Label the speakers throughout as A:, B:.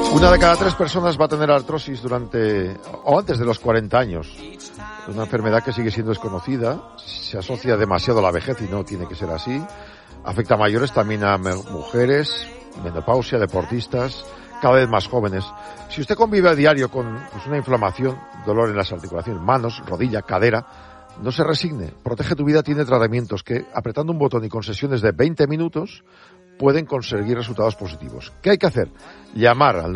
A: Una de cada 3 personas va a tener artrosis durante o antes de los 40 años. Es una enfermedad que sigue siendo desconocida, se asocia demasiado a la vejez y no tiene que ser así. Afecta a mayores, también a mujeres, menopausia, deportistas, cada vez más jóvenes. Si usted convive a diario con una inflamación, dolor en las articulaciones, manos, rodilla, cadera, no se resigne. Protege tu Vida tiene tratamientos que, apretando un botón y con sesiones de 20 minutos, pueden conseguir resultados positivos. ¿Qué hay que hacer? Llamar al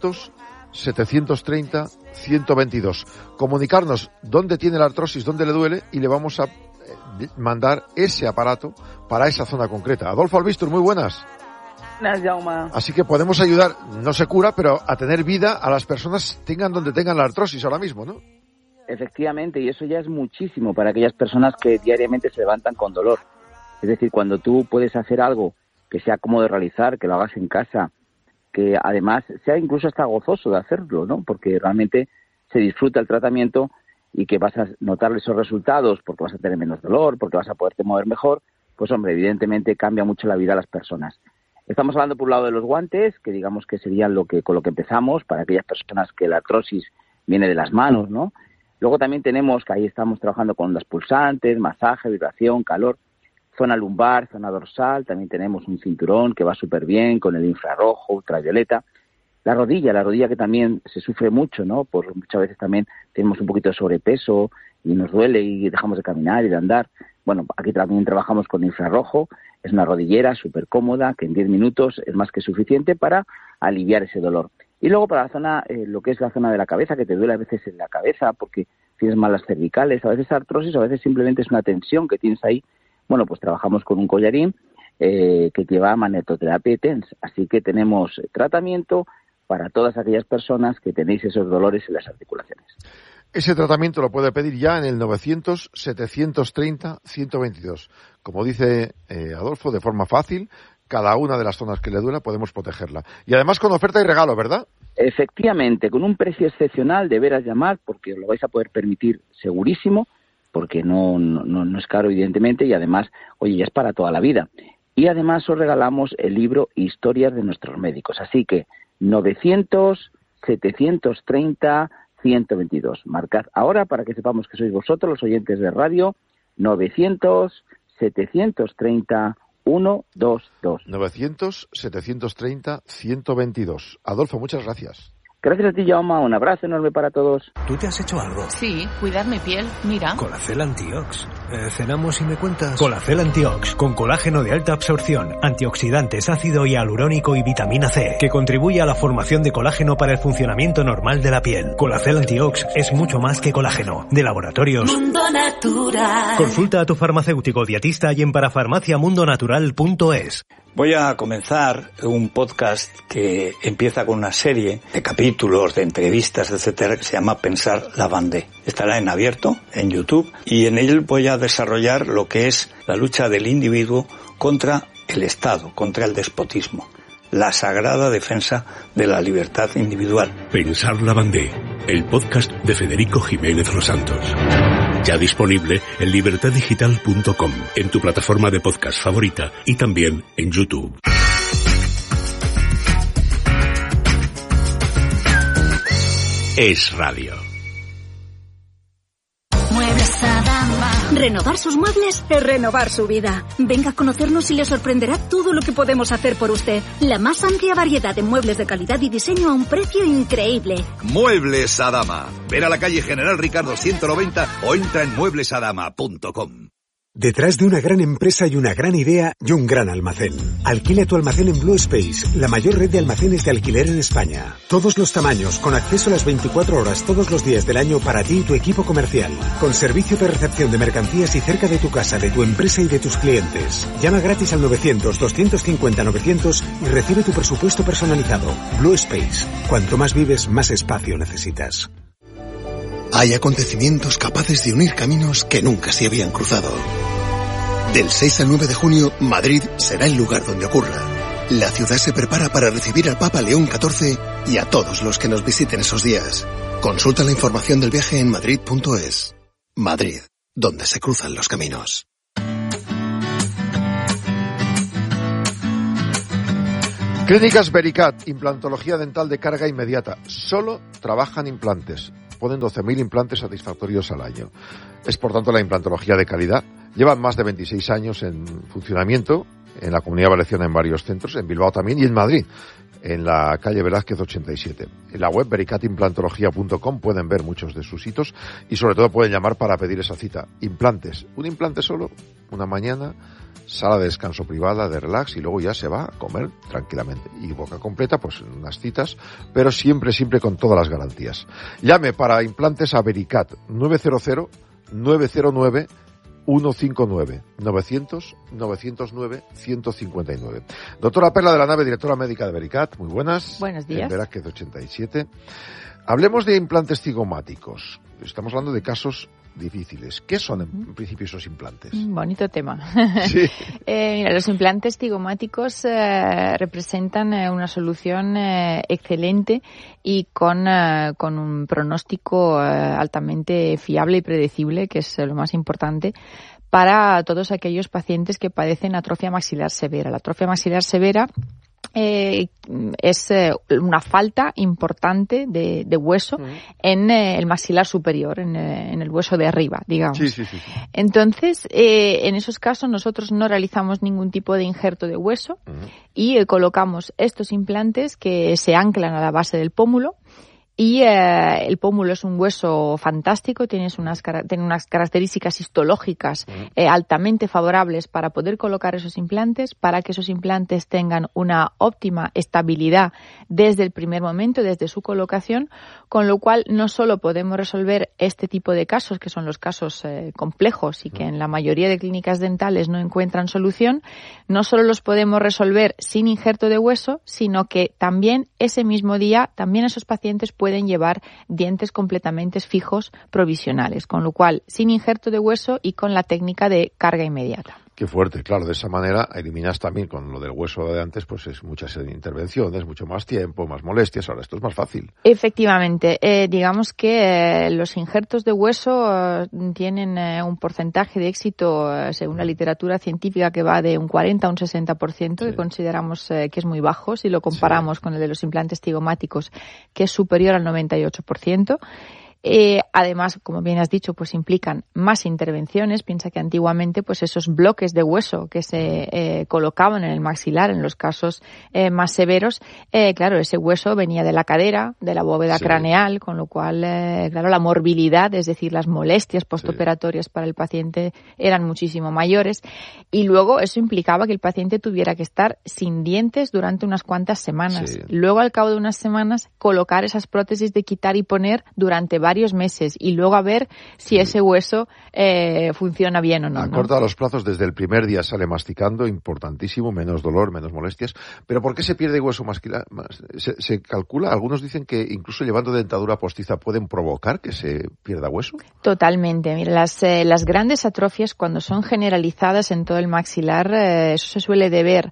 A: 900-730-122. Comunicarnos dónde tiene la artrosis, dónde le duele, y le vamos a mandar ese aparato para esa zona concreta. Adolfo Albistur, muy buenas.
B: Buenas, Jaume.
A: Así que podemos ayudar, no se cura, pero a tener vida a las personas tengan donde tengan la artrosis ahora mismo, ¿no?
B: Efectivamente, y eso ya es muchísimo para aquellas personas que diariamente se levantan con dolor. Es decir, cuando tú puedes hacer algo que sea cómodo de realizar, que lo hagas en casa, que además sea incluso hasta gozoso de hacerlo, ¿no? Porque realmente se disfruta el tratamiento y que vas a notar esos resultados porque vas a tener menos dolor, porque vas a poderte mover mejor, pues hombre, evidentemente cambia mucho la vida a las personas. Estamos hablando por un lado de los guantes, que digamos que serían con lo que empezamos para aquellas personas que la artrosis viene de las manos, ¿no? Luego también tenemos que ahí estamos trabajando con ondas pulsantes, masaje, vibración, calor, zona lumbar, zona dorsal, también tenemos un cinturón que va súper bien con el infrarrojo, ultravioleta. La rodilla que también se sufre mucho, ¿no? Por muchas veces también tenemos un poquito de sobrepeso y nos duele y dejamos de caminar y de andar. Bueno, aquí también trabajamos con infrarrojo, es una rodillera súper cómoda que en 10 minutos es más que suficiente para aliviar ese dolor. Y luego para la zona, lo que es la zona de la cabeza, que te duele a veces en la cabeza porque tienes malas cervicales, a veces artrosis, a veces simplemente es una tensión que tienes ahí. Bueno, pues trabajamos con un collarín que lleva magnetoterapia y TENS. Así que tenemos tratamiento para todas aquellas personas que tenéis esos dolores en las articulaciones.
A: Ese tratamiento lo puede pedir ya en el 900-730-122. Como dice Adolfo, de forma fácil, cada una de las zonas que le duela podemos protegerla. Y además con oferta y regalo, ¿verdad?
B: Efectivamente, con un precio excepcional, deberás llamar porque os lo vais a poder permitir segurísimo, porque no es caro, evidentemente, y además, oye, ya es para toda la vida. Y además os regalamos el libro Historias de nuestros médicos. Así que 900-730-122. Marcad ahora para que sepamos que sois vosotros, los oyentes de radio, 900-730-122.
A: 900-730-122. Adolfo, muchas gracias.
B: Gracias a ti, Jaume. Un abrazo enorme para todos.
C: ¿Tú te has hecho algo?
D: Sí, cuidar mi piel. Mira.
C: Colacel Antiox. Cenamos y me cuentas. Colacel Antiox, con colágeno de alta absorción, antioxidantes, ácido hialurónico y vitamina C, que contribuye a la formación de colágeno para el funcionamiento normal de la piel. Colacel Antiox es mucho más que colágeno. De Laboratorios
E: Mundo Natural.
C: Consulta a tu farmacéutico dietista y en parafarmaciamundonatural.es.
F: Voy a comenzar un podcast que empieza con una serie de capítulos, de entrevistas, etcétera, que se llama Pensar la Vendée. Estará en abierto, en YouTube, y en él voy a desarrollar lo que es la lucha del individuo contra el Estado, contra el despotismo, la sagrada defensa de la libertad individual.
G: Pensar la Vendée, el podcast de Federico Jiménez Los Santos. Ya disponible en libertaddigital.com, en tu plataforma de podcast favorita y también en YouTube. Es radio.
E: Muebles Adama.
H: Renovar sus muebles es renovar su vida. Venga a conocernos y le sorprenderá todo lo que podemos hacer por usted. La más amplia variedad de muebles de calidad y diseño a un precio increíble.
I: Muebles Adama. Ven a la calle General Ricardo 190 o entra en mueblesadama.com.
J: Detrás de una gran empresa hay una gran idea y un gran almacén. Alquila tu almacén en Blue Space, la mayor red de almacenes de alquiler en España. Todos los tamaños, con acceso a las 24 horas todos los días del año para ti y tu equipo comercial. Con servicio de recepción de mercancías y cerca de tu casa, de tu empresa y de tus clientes. Llama gratis al 900-250-900 y recibe tu presupuesto personalizado. Blue Space. Cuanto más vives, más espacio necesitas.
K: Hay acontecimientos capaces de unir caminos que nunca se habían cruzado. Del 6 al 9 de junio, Madrid será el lugar donde ocurra. La ciudad se prepara para recibir al Papa León XIV y a todos los que nos visiten esos días. Consulta la información del viaje en madrid.es. Madrid, donde se cruzan los caminos.
A: Clínicas Vericat, implantología dental de carga inmediata. Solo trabajan implantes. Ponen 12.000 implantes satisfactorios al año. Es, por tanto, la implantología de calidad. Llevan más de 26 años en funcionamiento en la Comunidad Valenciana en varios centros, en Bilbao también y en Madrid, en la calle Velázquez 87. En la web vericatimplantología.com pueden ver muchos de sus hitos y sobre todo pueden llamar para pedir esa cita. Implantes. Un implante solo, una mañana, sala de descanso privada, de relax, y luego ya se va a comer tranquilamente. Y boca completa, pues en unas citas, pero siempre con todas las garantías. Llame para implantes a Vericat 900-909-159, 900-909-159. Doctora Perla de la Nave, directora médica de Vericat, muy buenas.
L: Buenos días.
A: En Velázquez 87. Hablemos de implantes cigomáticos. Estamos hablando de casos difíciles. ¿Qué son en principio esos implantes?
L: Bonito tema.
A: Sí.
L: Mira, los implantes cigomáticos representan una solución excelente y con un pronóstico altamente fiable y predecible, que es lo más importante, para todos aquellos pacientes que padecen atrofia maxilar severa. La atrofia maxilar severa es una falta importante de hueso en el maxilar superior, en el hueso de arriba, digamos.
A: Sí.
L: Entonces, en esos casos nosotros no realizamos ningún tipo de injerto de hueso y colocamos estos implantes que se anclan a la base del pómulo. Y el pómulo es un hueso fantástico, tiene unas características histológicas altamente favorables para poder colocar esos implantes, para que esos implantes tengan una óptima estabilidad desde el primer momento, desde su colocación, con lo cual no solo podemos resolver este tipo de casos, que son los casos complejos y que en la mayoría de clínicas dentales no encuentran solución, no solo los podemos resolver sin injerto de hueso, sino que también ese mismo día, también esos pacientes pueden llevar dientes completamente fijos provisionales, con lo cual sin injerto de hueso y con la técnica de carga inmediata.
A: Qué fuerte, claro, de esa manera eliminas también con lo del hueso de antes, pues es muchas intervenciones, mucho más tiempo, más molestias, ahora esto es más fácil.
L: Efectivamente, digamos que los injertos de hueso tienen un porcentaje de éxito, según la literatura científica, que va de un 40 a un 60%, que consideramos que es muy bajo si lo comparamos con el de los implantes cigomáticos, que es superior al 98%. Además, como bien has dicho, pues implican más intervenciones. Piensa que antiguamente, pues esos bloques de hueso que se colocaban en el maxilar en los casos más severos, claro, ese hueso venía de la cadera, de la bóveda craneal, con lo cual, claro, la morbilidad, es decir, las molestias postoperatorias para el paciente eran muchísimo mayores, y luego eso implicaba que el paciente tuviera que estar sin dientes durante unas cuantas semanas. Luego, al cabo de unas semanas, colocar esas prótesis de quitar y poner durante varios meses y luego a ver si ese hueso funciona bien o no.
A: Acorta los plazos, desde el primer día sale masticando, importantísimo, menos dolor, menos molestias. Pero ¿por qué se pierde hueso maxilar? ¿Se calcula? Algunos dicen que incluso llevando dentadura postiza pueden provocar que se pierda hueso.
L: Totalmente. Mira, las grandes atrofias, cuando son generalizadas en todo el maxilar, eso se suele deber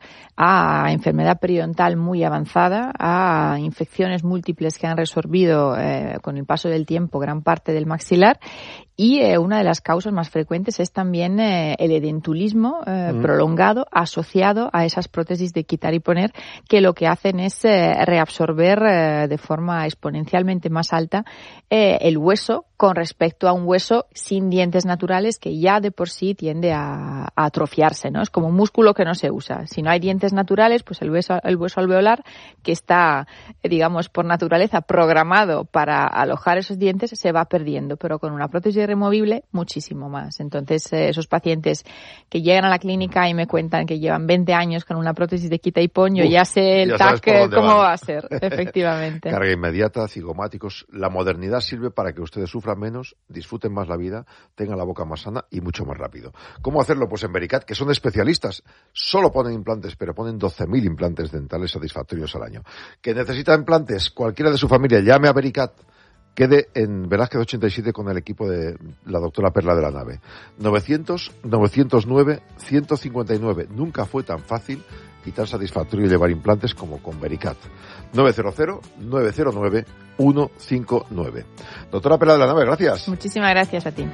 L: a enfermedad periodontal muy avanzada, a infecciones múltiples que han resorbido con el paso del tiempo gran parte del maxilar, y una de las causas más frecuentes es también el edentulismo prolongado asociado a esas prótesis de quitar y poner, que lo que hacen es reabsorber de forma exponencialmente más alta el hueso con respecto a un hueso sin dientes naturales, que ya de por sí tiende a atrofiarse, ¿no? Es como un músculo que no se usa. Si no hay dientes naturales, pues el hueso alveolar, que está, digamos, por naturaleza programado para alojar esos dientes, se va perdiendo, pero con una prótesis removible muchísimo más. Entonces, esos pacientes que llegan a la clínica y me cuentan que llevan 20 años con una prótesis de quita y pon, yo ya sé el TAC cómo va a ser, efectivamente.
A: Carga inmediata, cigomáticos. La modernidad sirve para que ustedes sufran menos, disfruten más la vida, tengan la boca más sana y mucho más rápido. ¿Cómo hacerlo? Pues en Vericat, que son especialistas. Solo ponen implantes, pero ponen 12.000 implantes dentales satisfactorios al año. ¿Que necesita implantes? Cualquiera de su familia, llame a Vericat. Quede en Velázquez 87 con el equipo de la doctora Perla de la Nave. 900-909-159. Nunca fue tan fácil y tan satisfactorio llevar implantes como con Vericat. 900-909-159. Doctora Perla de la Nave, gracias.
L: Muchísimas gracias a ti.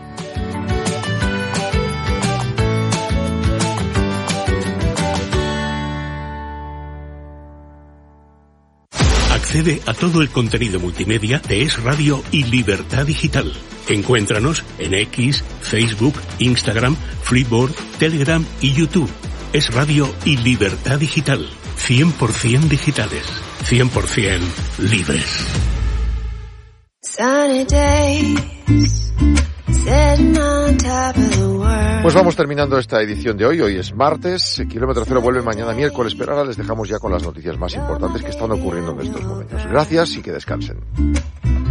G: Accede a todo el contenido multimedia de Es Radio y Libertad Digital. Encuéntranos en X, Facebook, Instagram, Flipboard, Telegram y YouTube. Es Radio y Libertad Digital. 100% digitales. 100% libres.
A: Pues vamos terminando esta edición de hoy. Hoy es martes. Kilómetro Cero vuelve mañana miércoles, pero ahora les dejamos ya con las noticias más importantes que están ocurriendo en estos momentos. Gracias y que descansen.